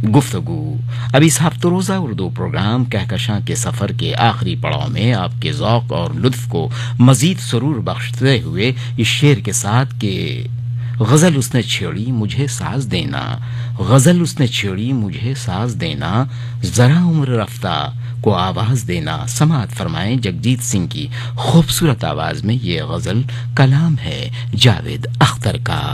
गुफ्तगू। अब इस हफ्ते रोज़ा उर्दू प्रोग्राम कहकशां के सफ़र के आखिरी पड़ाव में आपके ज़ौक़ और लुत्फ़ को मज़ीद सुरूर बख्शते हुए इस शेर के साथ कि गज़ल उसने छेड़ी मुझे साज देना, गज़ल उसने छेड़ी मुझे साज देना, ज़रा उम्र रफ्ता को आवाज़ देना। समाअत फरमाएं जगजीत सिंह की खूबसूरत आवाज़ में ये गज़ल कलाम है जावेद अख्तर का।